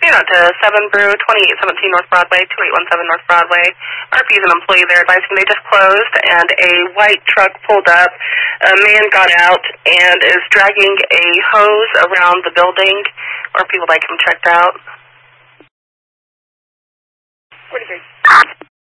Out to 7 Brew, 2817 North Broadway, 2817 North Broadway. RP is an employee there advising they just closed, and a white truck pulled up. A man got out and is dragging a hose around the building. RP would like him checked out. 43.